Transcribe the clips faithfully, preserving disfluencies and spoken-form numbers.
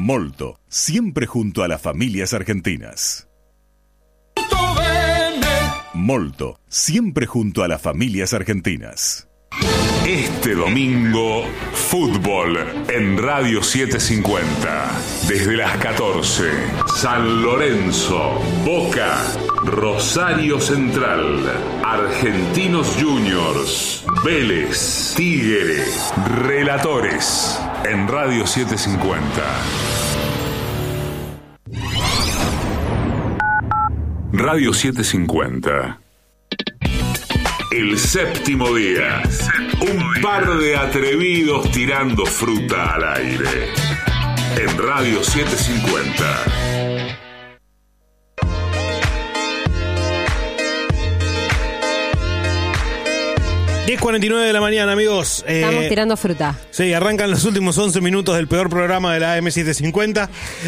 Molto, siempre junto a las familias argentinas. Molto, siempre junto a las familias argentinas. Este domingo, fútbol en Radio setecientos cincuenta. Desde las catorce, San Lorenzo, Boca, Rosario Central, Argentinos Juniors, Vélez, Tigre, Relatores en Radio setecientos cincuenta. Radio setecientos cincuenta. El séptimo día. Un par de atrevidos tirando fruta al aire. En Radio setecientos cincuenta. diez cuarenta y nueve de la mañana, amigos. Eh, Estamos tirando fruta. Sí, arrancan los últimos once minutos del peor programa de la A M setecientos cincuenta.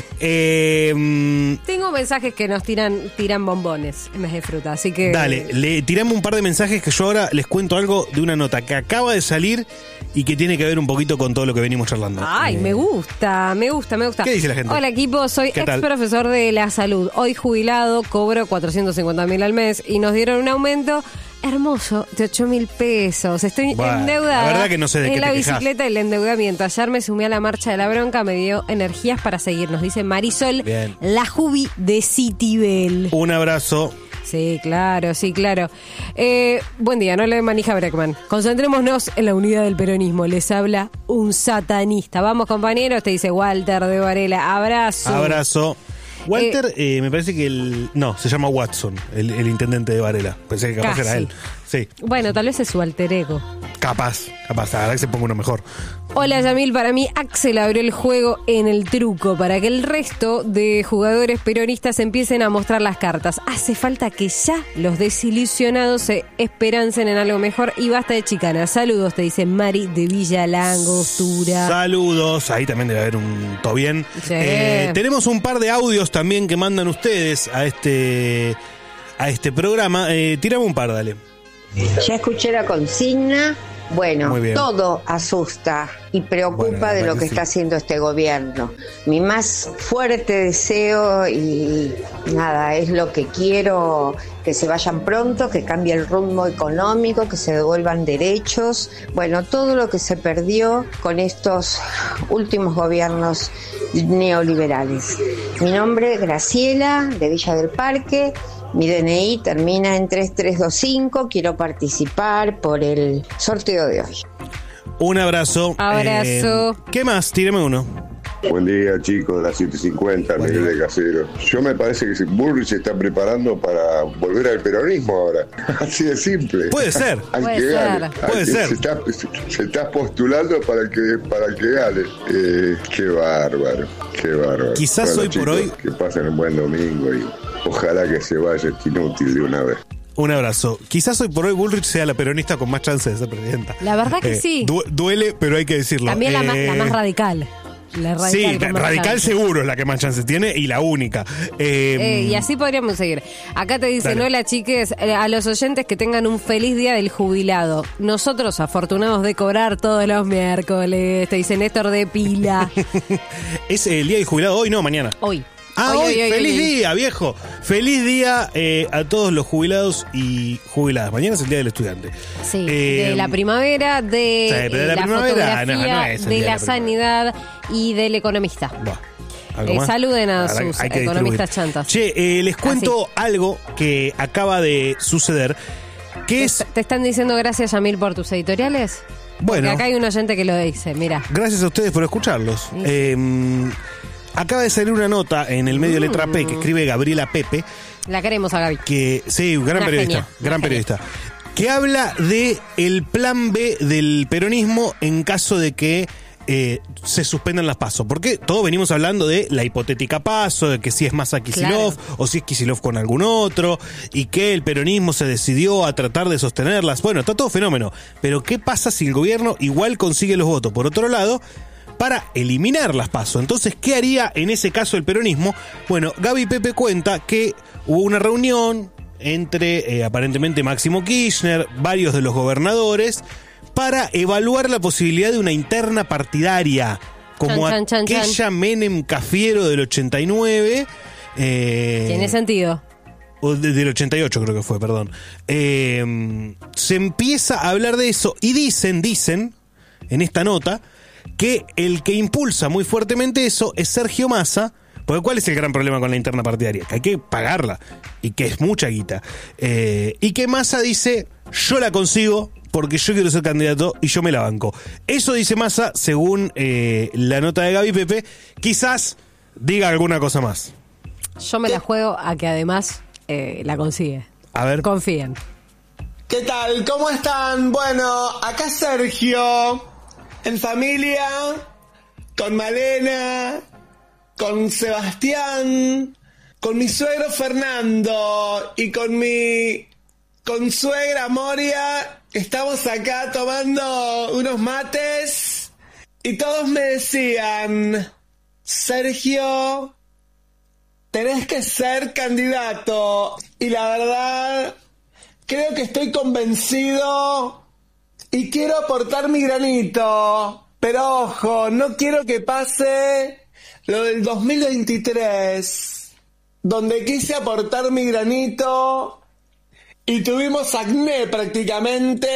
Eh, Tengo mensajes que nos tiran tiran bombones en vez de fruta, así que... Dale, le tiramos un par de mensajes que yo ahora les cuento algo de una nota que acaba de salir y que tiene que ver un poquito con todo lo que venimos charlando. Ay, eh, me gusta, me gusta, me gusta. ¿Qué dice la gente? Hola, equipo, soy ex tal? profesor de la salud. Hoy jubilado, cobro cuatrocientos cincuenta mil al mes y nos dieron un aumento... hermoso, de ocho mil pesos. Estoy bueno, endeudada. La verdad que no sé de en qué la te bicicleta y el endeudamiento. Ayer me sumé a la marcha de la bronca, me dio energías para seguir. Nos dice Marisol, bien. La Jubi de Citibel. Un abrazo. Sí, claro, sí, claro. Eh, buen día, no le manija Breckman. Concentrémonos en la unidad del peronismo. Les habla un satanista. Vamos, compañeros, te dice Walter de Varela. Abrazo. Abrazo. Walter, eh, eh, me parece que el... No, se llama Watson, el, el intendente de Varela. Pensé que capaz casi. Era él. Sí. Bueno, tal vez es su alter ego. Capaz, capaz, la verdad que se ponga uno mejor. Hola, Yamil, para mí Axel abrió el juego en el truco para que el resto de jugadores peronistas empiecen a mostrar las cartas. Hace falta que ya los desilusionados se esperancen en algo mejor y basta de chicanas. Saludos, te dice Mari de Villa Langostura. Saludos, ahí también debe haber un todo bien. Sí. Eh, tenemos un par de audios también que mandan ustedes a este, a este programa. Eh, tirame un par, dale. Ya escuché la consigna. Bueno, todo asusta y preocupa bueno, de lo que sí. está haciendo este gobierno. Mi más fuerte deseo y nada, es lo que quiero, que se vayan pronto, que cambie el rumbo económico, que se devuelvan derechos. Bueno, todo lo que se perdió con estos últimos gobiernos neoliberales. Mi nombre es Graciela, de Villa del Parque. Mi D N I termina en tres tres dos cinco. Quiero participar por el sorteo de hoy. Un abrazo. Abrazo. Eh, ¿Qué más? Tíreme uno. Buen día, chicos de la setecientos cincuenta, Miguel de Casero. Yo me parece que Bullrich se está preparando para volver al peronismo ahora. Así de simple. Puede ser. Al Puede que ser. gane. Puede Al que ser. Se está, se está postulando para que, para que gane. Eh, qué bárbaro, qué bárbaro. Quizás bueno, hoy chicos, por hoy... que pasen un buen domingo y ojalá que se vaya este inútil de una vez. Un abrazo. Quizás hoy por hoy Bullrich sea la peronista con más chance de ser presidenta. La verdad que eh, sí. Du- duele, pero hay que decirlo. También eh, la, más, la más radical. La radical sí, la radical chance. seguro es la que más chances tiene y la única. Eh, Eh, y así podríamos seguir. Acá te dicen, dale. hola chiques, eh, a los oyentes que tengan un feliz día del jubilado. Nosotros afortunados de cobrar todos los miércoles, te dice Néstor de Pila. ¿Es el día del jubilado hoy? No, mañana. Hoy. Ah, Hoy, hoy, hoy, hoy, feliz hoy. día, viejo. Feliz día eh, a todos los jubilados y jubiladas. Mañana es el día del estudiante. Sí, Eh, de la primavera, de, sí, pero de eh, la la, primavera, fotografía, no, no es el de día de la la sanidad y del economista. Buah, ¿algo Eh, más? saluden a La verdad sus que hay que economistas distribuir. chantas. Che, eh, les cuento algo que acaba de suceder. Que ¿Te, es. te están diciendo gracias, Yamil, por tus editoriales? Bueno. Porque acá hay un oyente que lo dice, mira. Gracias a ustedes por escucharlos. Sí. Eh, acaba de salir una nota en el medio Mm. Letra P que escribe Gabriela Pepe. La queremos a Gaby. Que, sí, gran Una periodista. genia, gran una periodista. Que habla de el plan B del peronismo en caso de que eh, se suspendan las PASO. Porque todos venimos hablando de la hipotética PASO, de que si es Massa Kicillof Claro. o si es Kicillof con algún otro, y que el peronismo se decidió a tratar de sostenerlas. Bueno, está todo fenómeno. Pero ¿qué pasa si el gobierno igual consigue los votos? Por otro lado, para eliminar las PASO. Entonces, ¿qué haría en ese caso el peronismo? Bueno, Gaby Pepe cuenta que hubo una reunión entre eh, aparentemente Máximo Kirchner, varios de los gobernadores, para evaluar la posibilidad de una interna partidaria como chan, chan, chan, aquella chan. Menem Cafiero del ochenta y nueve. Eh, Tiene sentido. O de, del ochenta y ocho creo que fue, perdón. Eh, se empieza a hablar de eso y dicen, dicen, en esta nota, que el que impulsa muy fuertemente eso es Sergio Massa. Porque ¿cuál es el gran problema con la interna partidaria? Que hay que pagarla y que es mucha guita. Eh, y que Massa dice, yo la consigo porque yo quiero ser candidato y yo me la banco. Eso dice Massa según eh, la nota de Gaby Pepe. Quizás diga alguna cosa más. Yo me la juego a que además eh, la consigue. A ver. Confíen. ¿Qué tal? ¿Cómo están? Bueno, acá Sergio, en familia, con Malena, con Sebastián, con mi suegro Fernando y con mi consuegra Moria. Estamos acá tomando unos mates y todos me decían, Sergio, tenés que ser candidato. Y la verdad, creo que estoy convencido y quiero aportar mi granito. Pero ojo, no quiero que pase lo del dos mil veintitrés, donde quise aportar mi granito y tuvimos acné prácticamente,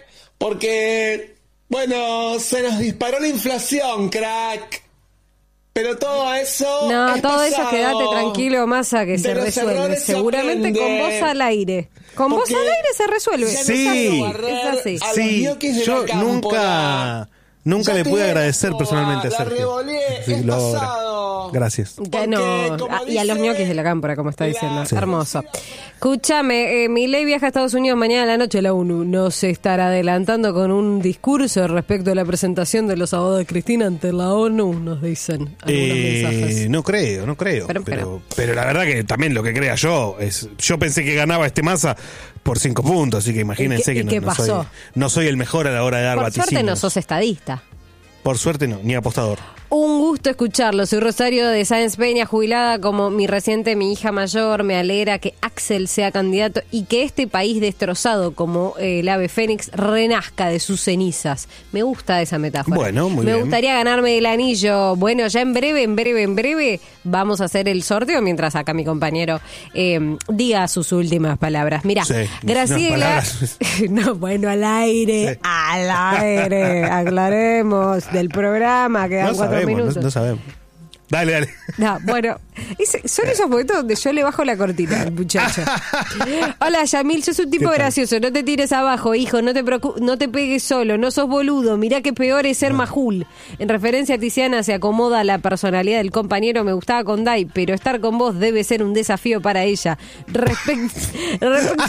porque, bueno, se nos disparó la inflación, crack. Pero todo eso No, es todo pasado. eso quédate tranquilo, Massa, que De se los resuelve. errores se Seguramente aprende. con vos al aire. Con Porque vos al aire se resuelve. ya no Sí. salgo a barrer Es así. a los Sí, ñoquis de yo la cámpora. nunca, nunca Ya le estoy pude en la agradecer toa, personalmente a la Sergio. revolé, Sí, es lo logra. pasado. Gracias. Que no, Porque, como a- y a los dice ñoquis de la cámpora, como está la- diciendo. Sí. Hermoso. Escúchame, eh, Milei viaja a Estados Unidos mañana a la noche. La ONU no se estará adelantando con un discurso respecto a la presentación de los abogados de Cristina ante la ONU, nos dicen algunos Eh, mensajes. no creo, no creo. Pero- Pero, pero- pero la verdad que también lo que crea yo es. Yo pensé que ganaba este Massa por cinco puntos, así que imagínense ¿Y qué- que y qué no, no soy, pasó? no soy el mejor a la hora de dar Por vaticinios. suerte no sos estadista. Por suerte no, ni apostador. Un gusto escucharlo. Soy Rosario de Sáenz Peña, jubilada como mi reciente, mi hija mayor. Me alegra que Axel sea candidato y que este país destrozado como eh, el ave fénix renazca de sus cenizas. Me gusta esa metáfora. Bueno, muy Me bien. gustaría ganarme el anillo. Bueno, ya en breve, en breve, en breve vamos a hacer el sorteo mientras acá mi compañero eh, diga sus últimas palabras. Mira, Sí, Graciela... no, palabras. no, bueno, al aire, Sí. al aire. Aclaremos del programa, quedan No cuatro sabemos, minutos. no, no sabemos. Dale, dale. No, bueno, ese- son esos momentos donde yo le bajo la cortina al muchacho. Hola, Yamil, sos un tipo ¿Qué tal? gracioso, no te tires abajo, hijo, no te preocu- no te pegues solo, no sos boludo, mirá que peor es ser majul. En referencia a Tiziana se acomoda la personalidad del compañero, me gustaba con Dai, pero estar con vos debe ser un desafío para ella. Respect- respecto...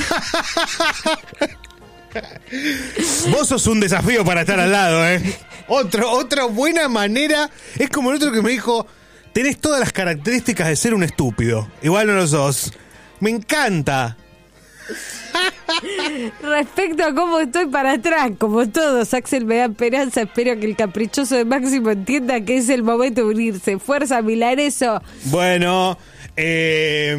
Vos sos un desafío para estar al lado, ¿eh? Otro, otra buena manera. Es como el otro que me dijo: tenés todas las características de ser un estúpido. Igual no lo sos. Me encanta. Respecto a cómo estoy para atrás, como todos, Axel me da esperanza. Espero que el caprichoso de Máximo entienda que es el momento de unirse. Fuerza, Milaneso. Bueno, eh,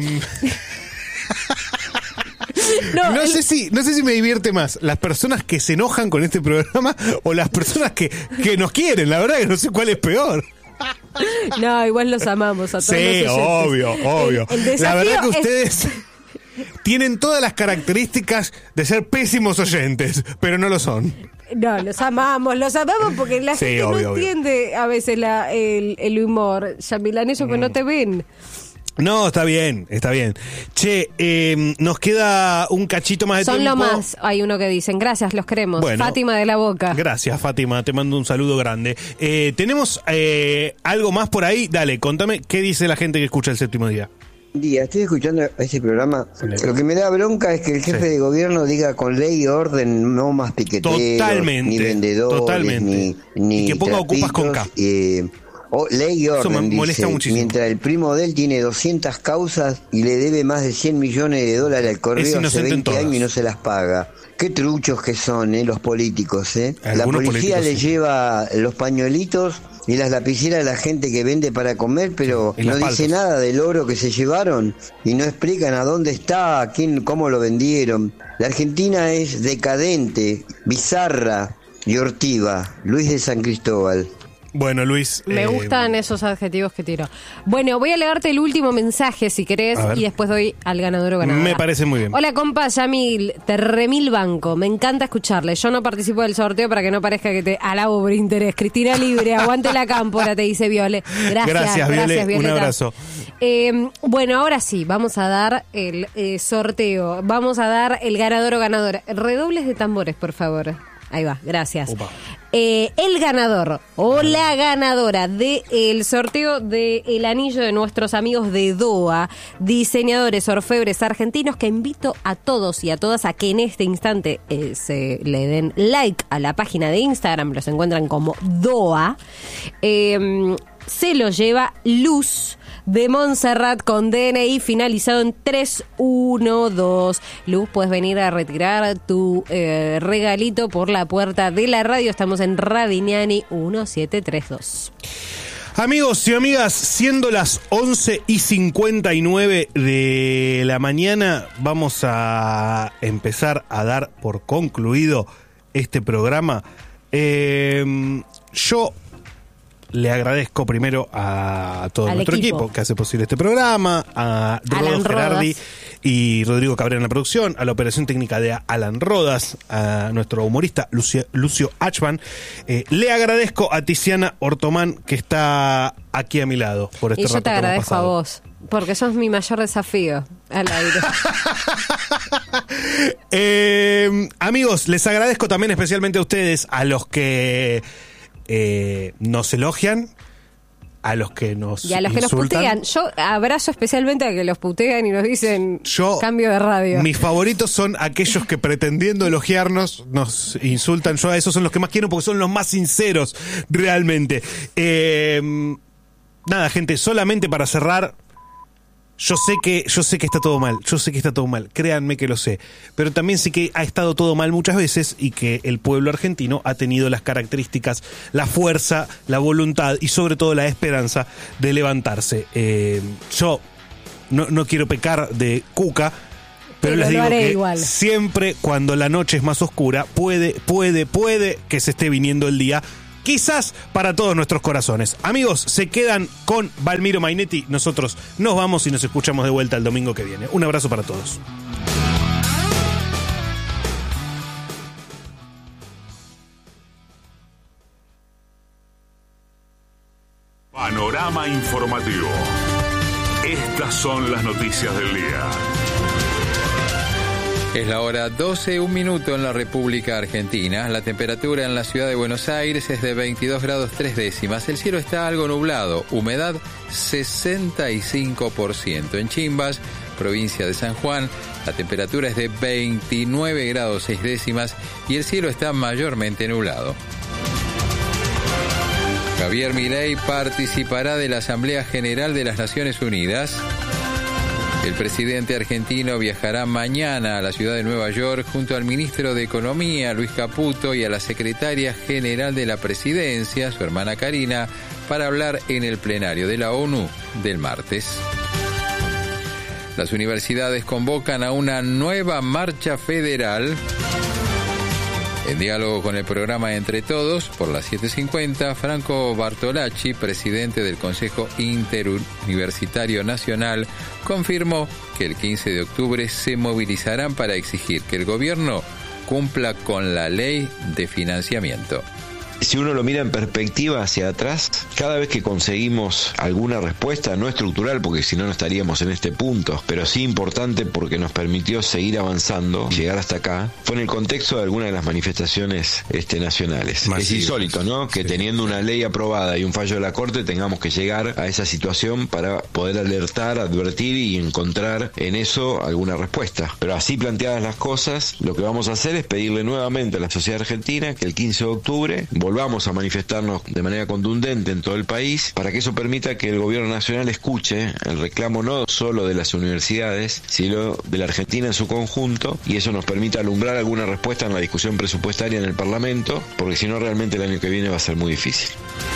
No, no el- sé si, no sé si me divierte más las personas que se enojan con este programa o las personas que, que nos quieren. La verdad que no sé cuál es peor. no, igual los amamos a todos los Sí, oyentes. obvio, obvio. El, el La desafío verdad que es- ustedes tienen todas las características de ser pésimos oyentes, pero no lo son. No, los amamos, los amamos porque la Sí, gente obvio, no obvio. entiende a veces la, el, el humor. Yamilán, ellos que no Mm. te ven. No, está bien, está bien. Che, eh, nos queda un cachito más de Son tiempo. lo más. Hay uno que dicen, gracias, los queremos. Bueno. Fátima de la Boca. Gracias, Fátima, te mando un saludo grande. Eh, ¿Tenemos eh, algo más por ahí? Dale, contame qué dice la gente que escucha el séptimo día. Buen día, estoy escuchando este programa. Lo que me da bronca es que el jefe Sí. de gobierno diga con ley y orden no más piqueteros, Totalmente, ni vendedores, totalmente. ni, ni Y que ponga ocupas con K. trapitos, eh, o ley y Eso me orden, molesta dice, muchísimo. mientras el primo de él tiene doscientas causas y le debe más de cien millones de dólares al Es correo hace inocente en veinte todas. años y no se las paga. Qué truchos que son, eh, los políticos, eh. La Algunos policía políticos, le sí. lleva los pañuelitos y las lapiceras a la gente que vende para comer, pero Sí, y no las dice paltas. nada del oro que se llevaron y no explican a dónde está, a quién, cómo lo vendieron. La Argentina es decadente, bizarra y hortiva. Luis de San Cristóbal. Bueno, Luis. Me eh, gustan esos adjetivos que tiro. Bueno, voy a leerte el último mensaje, si querés, y después doy al ganador o ganadora. Me parece muy bien. Hola, compa, Yamil, te remil banco. Me encanta escucharle. Yo no participo del sorteo para que no parezca que te alabo por interés. Cristina Libre, aguante la cámpora, te dice Viole. Gracias, gracias, Viole. Gracias, Violeta. Un abrazo. Eh, bueno, ahora sí, vamos a dar el eh, sorteo. Vamos a dar el ganador o ganadora. Redobles de tambores, por favor. Ahí va, gracias. Eh, el ganador o la ganadora del sorteo del anillo de nuestros amigos de D O A, diseñadores orfebres argentinos, que invito a todos y a todas a que en este instante eh, se le den like a la página de Instagram, los encuentran como D O A. Eh, se lo lleva Luz de Montserrat con D N I finalizado en tres uno dos. Luz, puedes venir a retirar tu eh, regalito por la puerta de la radio. Estamos en Radignani mil setecientos treinta y dos. Amigos y amigas, siendo las once y cincuenta y nueve de la mañana, vamos a empezar a dar por concluido este programa. Eh, yo le agradezco primero a todo Al nuestro equipo. equipo que hace posible este programa, a Rodo Gerardi y Rodrigo Cabrera en la producción, a la operación técnica de Alan Rodas, a nuestro humorista Lucio, Lucio Achman. Eh, le agradezco a Tiziana Ortomán, que está aquí a mi lado por este y rato. Y yo te agradezco a vos, porque sos mi mayor desafío al aire. eh, amigos, les agradezco también especialmente a ustedes, a los que Eh, nos elogian, a los que nos y a los que insultan. nos putean. Yo abrazo especialmente a que los putean y nos dicen Yo, cambio de radio. Mis favoritos son aquellos que pretendiendo elogiarnos nos insultan. Yo a esos son los que más quiero porque son los más sinceros realmente. Eh, nada, gente, solamente para cerrar, Yo sé que yo sé que está todo mal, yo sé que está todo mal, créanme que lo sé, pero también sé que ha estado todo mal muchas veces y que el pueblo argentino ha tenido las características, la fuerza, la voluntad y sobre todo la esperanza de levantarse. Eh, yo no, no quiero pecar de cuca, pero, pero les digo que igual. Siempre cuando la noche es más oscura puede, puede, puede que se esté viniendo el día. Quizás para todos nuestros corazones. Amigos, se quedan con Valmiro Mainetti. Nosotros nos vamos y nos escuchamos de vuelta el domingo que viene. Un abrazo para todos. Panorama informativo. Estas son las noticias del día. Es la hora doce, un minuto en la República Argentina. La temperatura en la ciudad de Buenos Aires es de veintidós grados tres décimas. El cielo está algo nublado, humedad sesenta y cinco por ciento. En Chimbas, provincia de San Juan, la temperatura es de veintinueve grados seis décimas y el cielo está mayormente nublado. Javier Milei participará de la Asamblea General de las Naciones Unidas. El presidente argentino viajará mañana a la ciudad de Nueva York junto al ministro de Economía, Luis Caputo, y a la secretaria general de la presidencia, su hermana Karina, para hablar en el plenario de la ONU del martes. Las universidades convocan a una nueva marcha federal. En diálogo con el programa Entre Todos, por las siete cincuenta, Franco Bartolacci, presidente del Consejo Interuniversitario Nacional, confirmó que el quince de octubre se movilizarán para exigir que el gobierno cumpla con la ley de financiamiento. Si uno lo mira en perspectiva hacia atrás, cada vez que conseguimos alguna respuesta, no estructural, porque si no no estaríamos en este punto, pero sí importante porque nos permitió seguir avanzando, llegar hasta acá, fue en el contexto de alguna de las manifestaciones este, nacionales. Masivas. Es insólito, ¿no? Que sí, teniendo una ley aprobada y un fallo de la Corte tengamos que llegar a esa situación para poder alertar, advertir y encontrar en eso alguna respuesta. Pero así planteadas las cosas, lo que vamos a hacer es pedirle nuevamente a la sociedad argentina que el quince de octubre volvamos a manifestarnos de manera contundente en todo el país para que eso permita que el gobierno nacional escuche el reclamo no solo de las universidades, sino de la Argentina en su conjunto, y eso nos permita alumbrar alguna respuesta en la discusión presupuestaria en el Parlamento, porque si no realmente el año que viene va a ser muy difícil.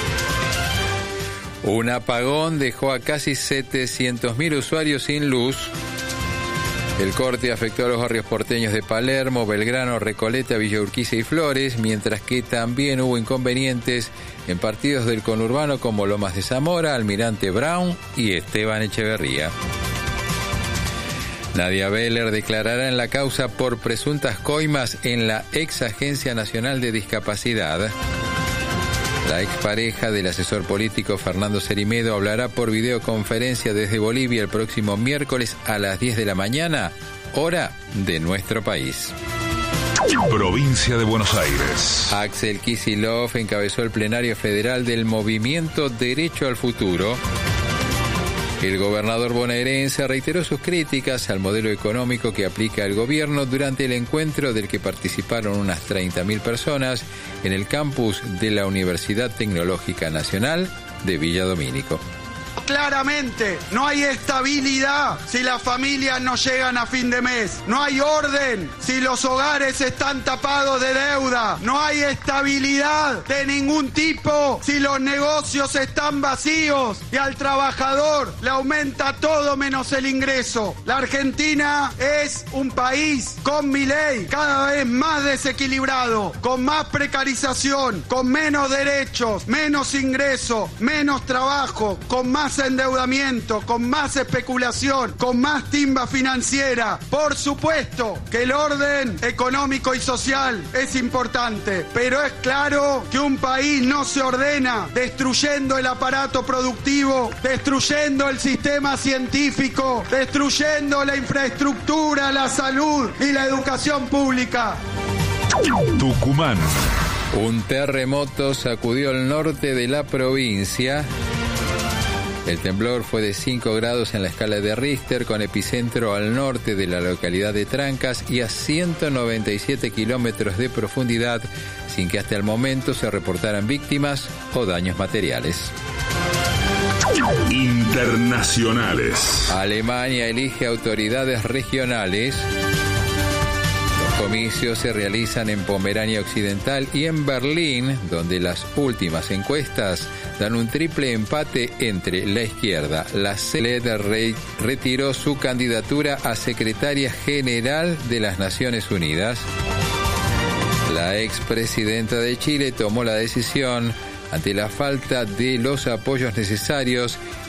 Un apagón dejó a casi setecientos mil usuarios sin luz. El corte afectó a los barrios porteños de Palermo, Belgrano, Recoleta, Villa Urquiza y Flores, mientras que también hubo inconvenientes en partidos del conurbano como Lomas de Zamora, Almirante Brown y Esteban Echeverría. Nadia Beller declarará en la causa por presuntas coimas en la ex Agencia Nacional de Discapacidad. La expareja del asesor político Fernando Cerimedo hablará por videoconferencia desde Bolivia el próximo miércoles a las diez de la mañana, hora de nuestro país. Provincia de Buenos Aires. Axel Kicillof encabezó el plenario federal del movimiento Derecho al Futuro. El gobernador bonaerense reiteró sus críticas al modelo económico que aplica el gobierno durante el encuentro del que participaron unas treinta mil personas en el campus de la Universidad Tecnológica Nacional de Villa Domínico. Claramente, no hay estabilidad si las familias no llegan a fin de mes. No hay orden si los hogares están tapados de deuda. No hay estabilidad de ningún tipo si los negocios están vacíos y al trabajador le aumenta todo menos el ingreso. La Argentina es un país con Milei cada vez más desequilibrado, con más precarización, con menos derechos, menos ingreso, menos trabajo, con más endeudamiento, con más especulación, con más timba financiera. Por supuesto que el orden económico y social es importante, pero es claro que un país no se ordena destruyendo el aparato productivo, destruyendo el sistema científico, destruyendo la infraestructura, la salud y la educación pública. Tucumán. Un terremoto sacudió el norte de la provincia. El temblor fue de cinco grados en la escala de Richter, con epicentro al norte de la localidad de Trancas y a ciento noventa y siete kilómetros de profundidad, sin que hasta el momento se reportaran víctimas o daños materiales. Internacionales. Alemania elige autoridades regionales. Los comicios se realizan en Pomerania Occidental y en Berlín, donde las últimas encuestas dan un triple empate entre la izquierda. La C D U retiró su candidatura a secretaria general de las Naciones Unidas. La expresidenta de Chile tomó la decisión ante la falta de los apoyos necesarios